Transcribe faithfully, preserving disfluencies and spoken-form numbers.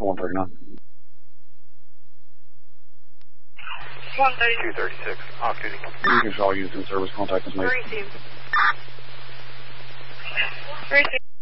one thirty-nine. one thirty. two thirty-six, off duty. You can call units in service, contact us, mate. Receive. Receive.